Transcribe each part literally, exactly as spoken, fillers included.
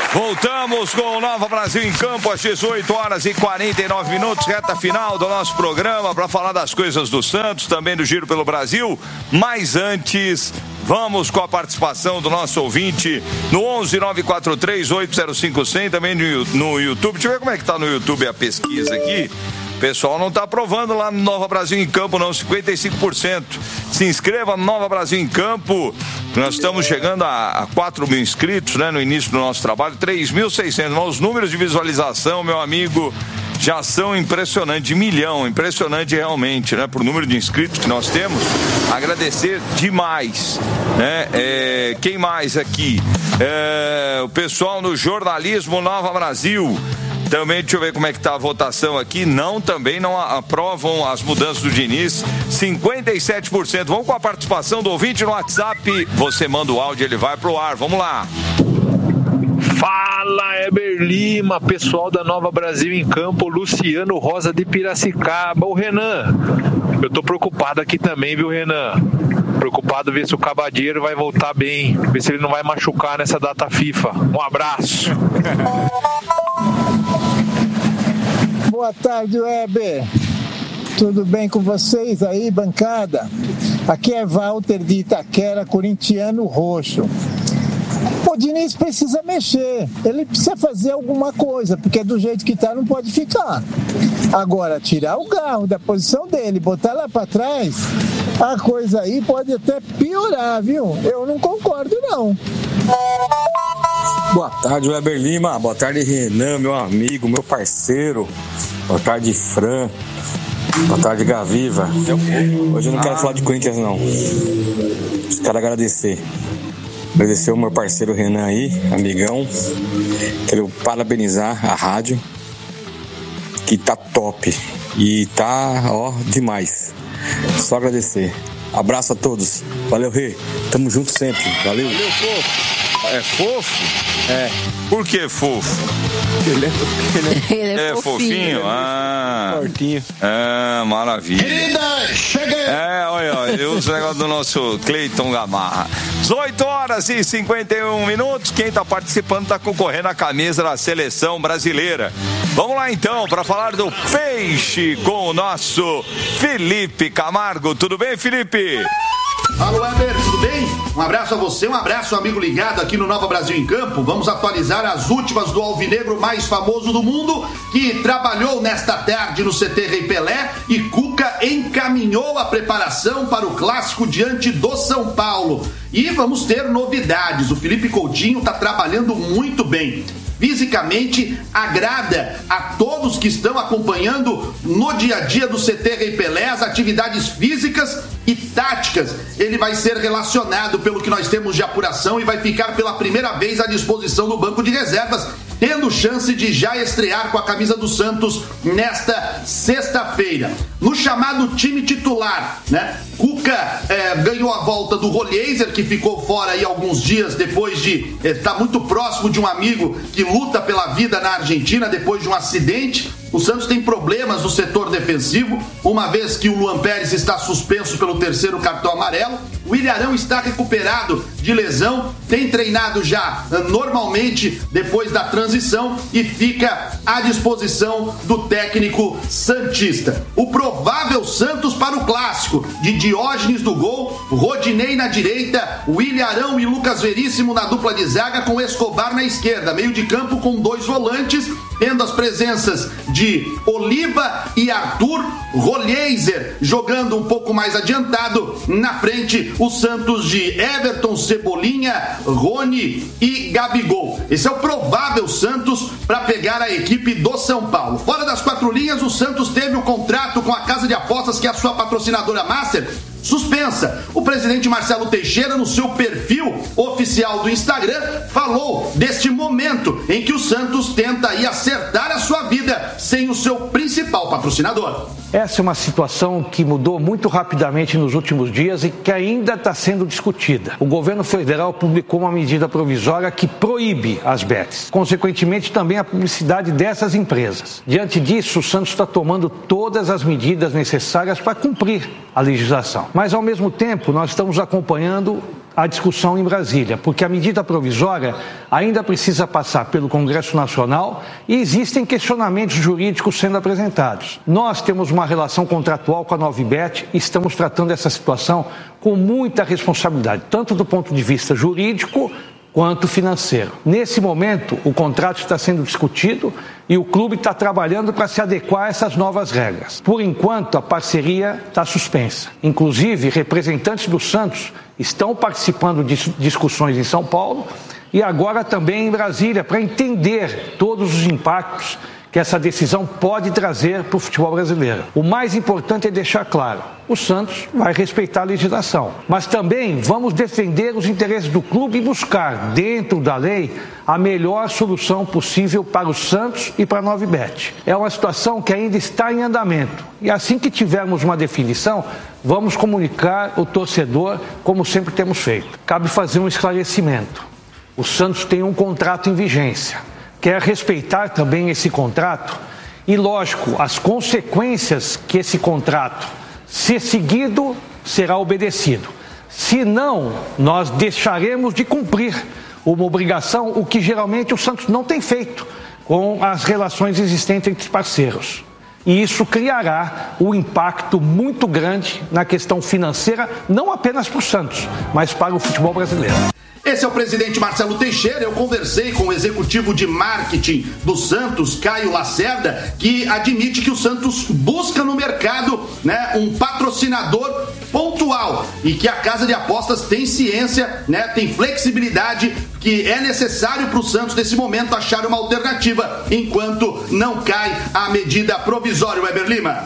Voltamos com o Nova Brasil em Campo às dezoito horas e quarenta e nove minutos, reta final do nosso programa para falar das coisas do Santos, também do Giro pelo Brasil. Mas antes, vamos com a participação do nosso ouvinte no onze nove quatro três oito zero cinco zero zero, também no, no YouTube. Deixa eu ver como é que tá no YouTube a pesquisa aqui. O pessoal não está aprovando lá no Nova Brasil em Campo, não, cinquenta e cinco por cento. Se inscreva no Nova Brasil em Campo. Nós estamos chegando a, a quatro mil inscritos, né, no início do nosso trabalho, três mil e seiscentos. Mas os números de visualização, meu amigo, já são impressionantes, de milhão, impressionante realmente, né, por número de inscritos que nós temos. Agradecer demais, né? É, quem mais aqui? É, o pessoal no Jornalismo Nova Brasil. Também, deixa eu ver como é que está a votação aqui. Não, também não aprovam as mudanças do Diniz. cinquenta e sete por cento. Vamos com a participação do ouvinte no WhatsApp. Você manda o áudio, ele vai pro ar. Vamos lá. Fala, Heber Lima, pessoal da Nova Brasil em Campo, Luciano Rosa de Piracicaba. Ô, Renan, eu tô preocupado aqui também, viu, Renan? Preocupado ver se o Cabadeiro vai voltar bem, ver se ele não vai machucar nessa data FIFA. Um abraço. Boa tarde, Weber. Tudo bem com vocês aí, bancada? Aqui é Walter de Itaquera, corintiano roxo. O Diniz precisa mexer, ele precisa fazer alguma coisa, porque do jeito que tá não pode ficar. Agora, tirar o Garro da posição dele, botar lá para trás, a coisa aí pode até piorar, viu? Eu não concordo, não. Boa tarde, Weber Lima. Boa tarde, Renan, meu amigo, meu parceiro. Boa tarde, Fran. Boa tarde, Gaviva. Hoje eu não quero falar de Corinthians, não. Eu quero agradecer. Agradecer o meu parceiro Renan aí, amigão. Quero parabenizar a rádio, que tá top. E tá, ó, demais. Só agradecer. Abraço a todos. Valeu, Rê. Tamo junto sempre. Valeu. Valeu, fofo. É fofo? É. Por que fofo? Ele é, ele é, ele é, é fofinho. fofinho? Ah. Fortinho. É, maravilha. Querida, chega aí. É, olha, olha, eu uso o negócio do nosso Cleiton Gamarra. dezoito horas e cinquenta e um minutos. Quem tá participando tá concorrendo à camisa da seleção brasileira. Vamos lá então, para falar do peixe com o nosso Felipe Camargo. Tudo bem, Felipe? Alô, Weber, tudo bem? Um abraço a você, um abraço, amigo ligado aqui no Nova Brasil em Campo. Vamos atualizar as últimas do alvinegro mais famoso do mundo, que trabalhou nesta tarde no C T Rei Pelé, e Cuca encaminhou a preparação para o clássico diante do São Paulo. E vamos ter novidades. O Felipe Coutinho está trabalhando muito bem. Fisicamente, agrada a todos que estão acompanhando no dia a dia do C T Rei Pelé as atividades físicas e táticas. Ele vai ser relacionado pelo que nós temos de apuração e vai ficar pela primeira vez à disposição do banco de reservas, tendo chance de já estrear com a camisa do Santos nesta sexta-feira. No chamado time titular, né? Cuca é, ganhou a volta do Rolheiser, que ficou fora aí alguns dias depois de estar é, muito próximo de um amigo que luta pela vida na Argentina depois de um acidente. O Santos tem problemas no setor defensivo, uma vez que o Luan Pérez está suspenso pelo terceiro cartão amarelo. O Ilharão está recuperado de lesão, tem treinado já normalmente depois da transição e fica à disposição do técnico santista. O provável Santos para o clássico, de Diógenes do gol, Rodinei na direita, o Ilharão e Lucas Veríssimo na dupla de zaga, com Escobar na esquerda, meio de campo com dois volantes, tendo as presenças de Oliva e Arthur, Rolheiser jogando um pouco mais adiantado, na frente o Santos de Everton, Cebolinha, Rony e Gabigol. Esse é o provável Santos para pegar a equipe do São Paulo. Fora das quatro linhas, o Santos teve o contrato com a casa de apostas, que é a sua patrocinadora Master, suspensa. O presidente Marcelo Teixeira, no seu perfil oficial do Instagram, falou deste momento em que o Santos tenta aí acertar a sua vida sem o seu principal patrocinador. Essa é uma situação que mudou muito rapidamente nos últimos dias e que ainda está sendo discutida. O governo federal publicou uma medida provisória que proíbe as bets, consequentemente também a publicidade dessas empresas. Diante disso, o Santos está tomando todas as medidas necessárias para cumprir a legislação. Mas, ao mesmo tempo, nós estamos acompanhando a discussão em Brasília, porque a medida provisória ainda precisa passar pelo Congresso Nacional e existem questionamentos jurídicos sendo apresentados. Nós temos uma relação contratual com a Novibet e estamos tratando essa situação com muita responsabilidade, tanto do ponto de vista jurídico quanto financeiro. Nesse momento, o contrato está sendo discutido e o clube está trabalhando para se adequar a essas novas regras. Por enquanto, a parceria está suspensa. Inclusive, representantes do Santos estão participando de discussões em São Paulo e agora também em Brasília para entender todos os impactos que essa decisão pode trazer para o futebol brasileiro. O mais importante é deixar claro, o Santos vai respeitar a legislação, mas também vamos defender os interesses do clube e buscar, dentro da lei, a melhor solução possível para o Santos e para a Novibet. É uma situação que ainda está em andamento e assim que tivermos uma definição, vamos comunicar o torcedor como sempre temos feito. Cabe fazer um esclarecimento. O Santos tem um contrato em vigência. Quer respeitar também esse contrato e, lógico, as consequências que esse contrato, se seguido, será obedecido. Se não, nós deixaremos de cumprir uma obrigação, o que geralmente o Santos não tem feito com as relações existentes entre parceiros. E isso criará um impacto muito grande na questão financeira, não apenas para o Santos, mas para o futebol brasileiro. Esse é o presidente Marcelo Teixeira. Eu conversei com o executivo de marketing do Santos, Caio Lacerda, que admite que o Santos busca no mercado, né, um patrocinador pontual e que a casa de apostas tem ciência, né, tem flexibilidade, que é necessário para o Santos nesse momento achar uma alternativa enquanto não cai a medida provisória. Weber Lima.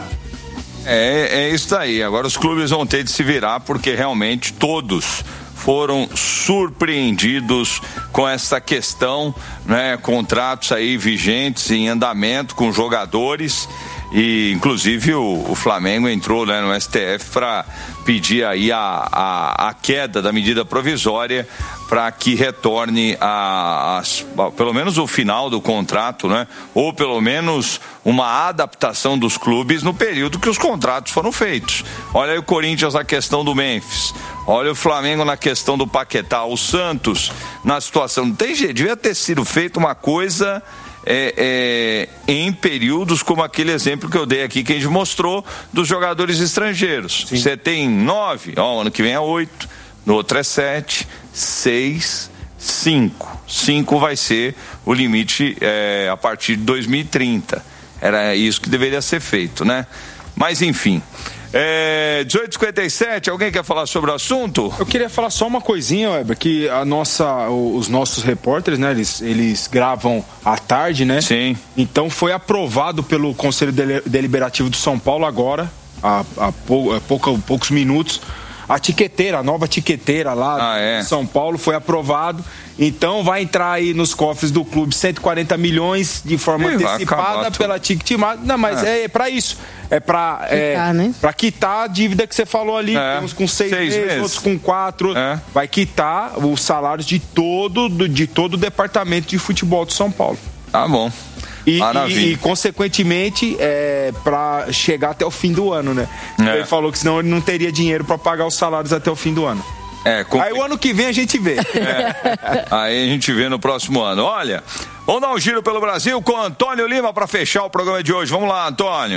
É, é isso aí. Agora os clubes vão ter de se virar porque realmente todos foram surpreendidos com essa questão, né? Contratos aí vigentes em andamento com jogadores e inclusive o, o Flamengo entrou, né, no S T F para pedir aí a, a, a queda da medida provisória para que retorne a, a, a, pelo menos o final do contrato, né? Ou pelo menos uma adaptação dos clubes no período que os contratos foram feitos. Olha aí o Corinthians na questão do Memphis, olha o Flamengo na questão do Paquetá, o Santos na situação, não tem jeito, devia ter sido feita uma coisa é, é, em períodos como aquele exemplo que eu dei aqui, que a gente mostrou dos jogadores estrangeiros. Sim. Você tem nove, ó, ano que vem é oito, no outro é sete, seis, cinco. Cinco vai ser o limite é, a partir de dois mil e trinta. Era isso que deveria ser feito, né? Mas enfim. É, dezoito e cinquenta e sete, alguém quer falar sobre o assunto? Eu queria falar só uma coisinha, Weber, que a nossa, os nossos repórteres, né, eles, eles gravam à tarde, né? Sim. Então foi aprovado pelo Conselho Deliberativo de São Paulo agora, há, há, pou, há pouca, poucos minutos, a tiqueteira, a nova tiqueteira lá ah, é. de São Paulo foi aprovado. Então vai entrar aí nos cofres do clube cento e quarenta milhões de forma Ih, antecipada pela Ticketmaster. Não, mas é, é para isso. É para é, né? Para quitar a dívida que você falou ali. É. Temos com seis, seis meses, meses, outros com quatro. É. Vai quitar os salários de todo, de todo o departamento de futebol de São Paulo. Tá bom. E, e, e, consequentemente, é, para chegar até o fim do ano, né? É. Ele falou que senão ele não teria dinheiro para pagar os salários até o fim do ano. É, com... Aí o ano que vem a gente vê. É. Aí a gente vê no próximo ano. Olha, vamos dar um giro pelo Brasil com Antônio Lima para fechar o programa de hoje. Vamos lá, Antônio.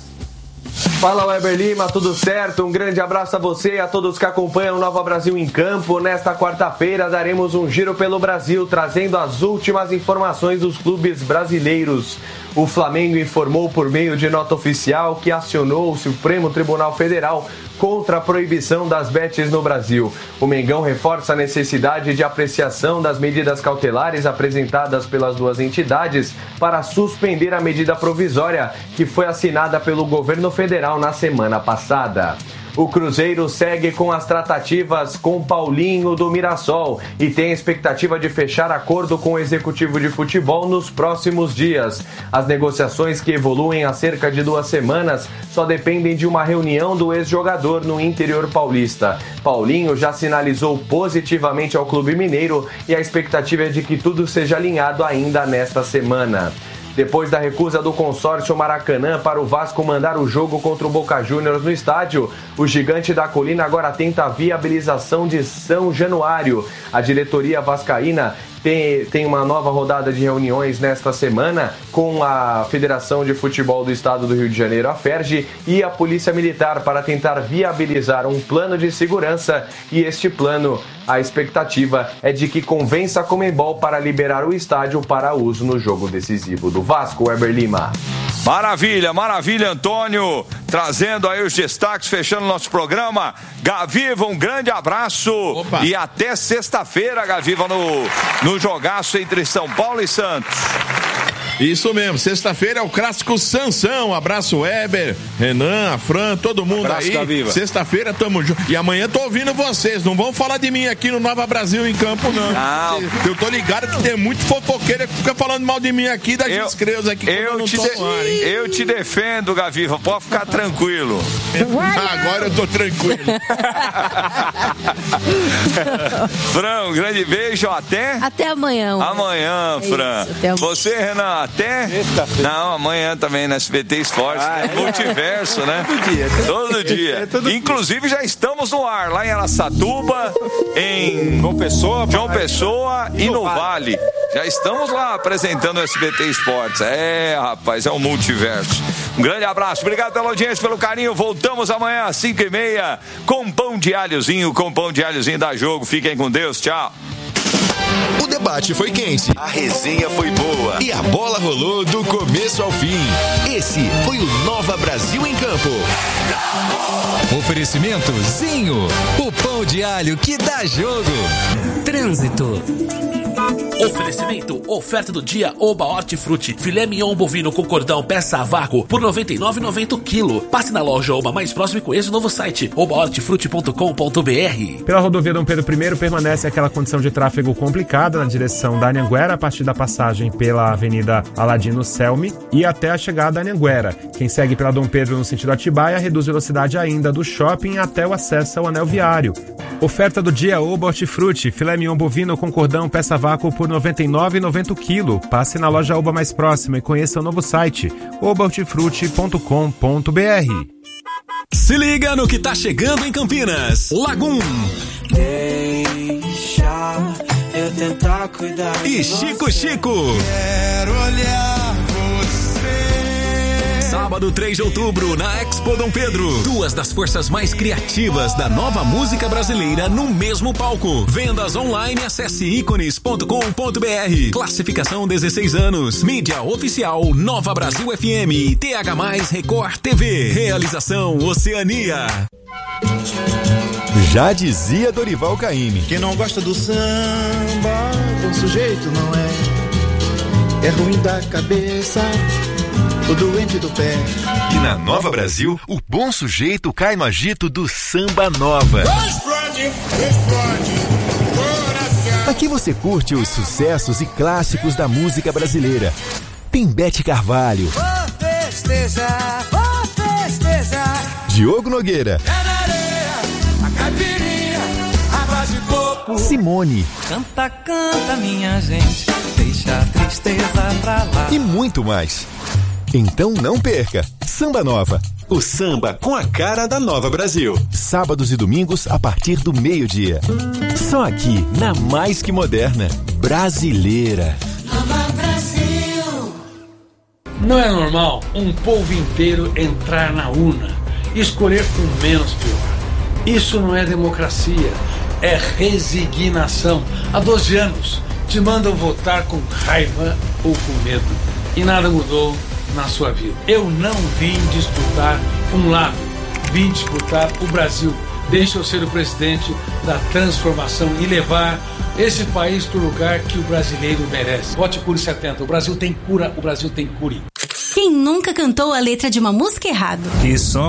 Fala, Weber Lima, tudo certo? Um grande abraço a você e a todos que acompanham o Nova Brasil em Campo. Nesta quarta-feira daremos um giro pelo Brasil, trazendo as últimas informações dos clubes brasileiros. O Flamengo informou por meio de nota oficial que acionou o Supremo Tribunal Federal contra a proibição das bets no Brasil. O Mengão reforça a necessidade de apreciação das medidas cautelares apresentadas pelas duas entidades para suspender a medida provisória que foi assinada pelo governo federal na semana passada. O Cruzeiro segue com as tratativas com Paulinho do Mirassol e tem a expectativa de fechar acordo com o executivo de futebol nos próximos dias. As negociações, que evoluem há cerca de duas semanas, só dependem de uma reunião do ex-jogador no interior paulista. Paulinho já sinalizou positivamente ao clube mineiro e a expectativa é de que tudo seja alinhado ainda nesta semana. Depois da recusa do consórcio Maracanã para o Vasco mandar o jogo contra o Boca Juniors no estádio, o Gigante da Colina agora tenta a viabilização de São Januário. A diretoria vascaína Tem, tem uma nova rodada de reuniões nesta semana com a Federação de Futebol do Estado do Rio de Janeiro, a Ferge, e a Polícia Militar para tentar viabilizar um plano de segurança. E este plano, a expectativa é de que convença a Conmebol para liberar o estádio para uso no jogo decisivo do Vasco. Weber Lima. Maravilha, maravilha, Antônio, trazendo aí os destaques, fechando nosso programa. Gaviva, um grande abraço. Opa. E até sexta-feira, Gaviva, no, no jogaço entre São Paulo e Santos. Isso mesmo, sexta-feira é o clássico Sansão. Abraço, Weber, Renan, Fran, todo mundo. Abraço, aí. Gaviva. Sexta-feira tamo junto. E amanhã tô ouvindo vocês. Não vão falar de mim aqui no Nova Brasil em Campo, não. Não. Eu tô ligado que tem muito fofoqueiro que fica falando mal de mim aqui, da gente Creus aqui. Eu, eu, te de... ar, eu te defendo, Gaviva. Pode ficar tranquilo. Agora eu tô tranquilo. Fran, um grande beijo. Até? Até amanhã. Um amanhã, é Fran. Isso, até Você, Renan, até? Não, amanhã também na S B T Esportes. Ah, é? Multiverso, né? Todo dia. Todo dia. É todo Inclusive, já estamos no ar, lá em Araçatuba, em João Pessoa, João Pessoa e no Vale. Já estamos lá apresentando o S B T Esportes. É, rapaz, é um multiverso. Um grande abraço. Obrigado pela audiência, pelo carinho. Voltamos amanhã às cinco e meia com pão de alhozinho, com pão de alhozinho da Jogo. Fiquem com Deus. Tchau. O debate foi quente, a resenha foi boa e a bola rolou do começo ao fim. Esse foi o Nova Brasil em Campo. Oferecimento Zinho, o pão de alho que dá jogo. Trânsito. Oferecimento, oferta do dia Oba Hortifruti, filé mignon bovino com cordão peça a vácuo por noventa e nove reais e noventa centavos o quilo. Passe na loja Oba mais próximo e conheça o novo site oba hortifruti ponto com ponto b r. Pela rodovia Dom Pedro I permanece aquela condição de tráfego complicada na direção da Anhanguera, a partir da passagem pela Avenida Aladino Selmi e até a chegada da Anhanguera. Quem segue pela Dom Pedro no sentido Atibaia reduz velocidade ainda do shopping até o acesso ao anel viário. Oferta do dia Oba Hortifruti, filé mignon bovino com cordão peça a vácuo por noventa e nove reais e noventa centavos o quilo. Passe na loja Oba mais próxima e conheça o novo site oba hortifruti ponto com ponto b r. Se liga no que tá chegando em Campinas. Lagum. Deixa eu tentar cuidar e Chico Chico. Quero olhar você. Sábado, três de outubro, na Expo Dom Pedro. Duas das forças mais criativas da nova música brasileira no mesmo palco. Vendas online, acesse ícones ponto com ponto b r. Classificação dezesseis anos. Mídia oficial Nova Brasil F M. T H mais Record T V. Realização Oceania. Já dizia Dorival Caymmi. Quem não gosta do samba, bom sujeito não é. É ruim da cabeça, o doente do pé. E na Nova Brasil, o bom sujeito cai no agito do Samba Nova. Explode, explode, coração. Aqui você curte os sucessos e clássicos da música brasileira. Tem Bete Carvalho. Vou festejar, vou festejar. Diogo Nogueira. É na areia, a caipirinha, água de coco. Simone. Canta, canta, minha gente, deixa a tristeza pra lá. E muito mais. Então não perca, Samba Nova, o samba com a cara da Nova Brasil. Sábados e domingos a partir do meio-dia. Só aqui, na mais que moderna, brasileira. Nova Brasil. Não é normal um povo inteiro entrar na urna e escolher o menos pior. Isso não é democracia, é resignação. Há doze anos te mandam votar com raiva ou com medo e nada mudou na sua vida. Eu não vim disputar um lado, vim disputar o Brasil. Deixa eu ser o presidente da transformação e levar esse país para o lugar que o brasileiro merece. Vote Cure setenta. O Brasil tem cura, o Brasil tem cure. Quem nunca cantou a letra de uma música errado? Que som